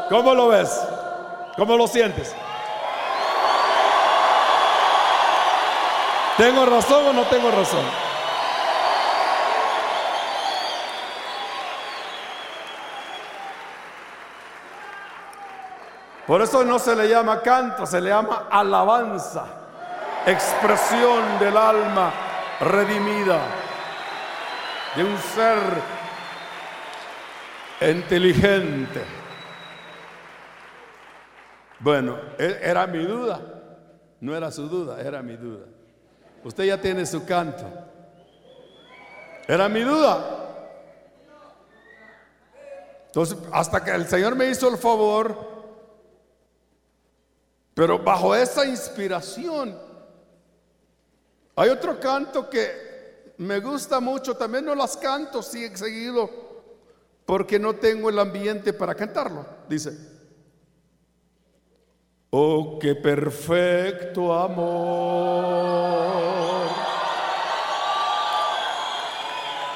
¿Cómo lo ves? ¿Cómo lo sientes? ¿Tengo razón o no tengo razón? Por eso no se le llama canto, se le llama alabanza, expresión del alma redimida, de un ser inteligente. Bueno, era mi duda, no era su duda, era mi duda. Usted ya tiene su canto. Era mi duda. Entonces, hasta que el Señor me hizo el favor, pero bajo esa inspiración. Hay otro canto que me gusta mucho, también no las canto seguido, porque no tengo el ambiente para cantarlo. Dice: oh, qué perfecto amor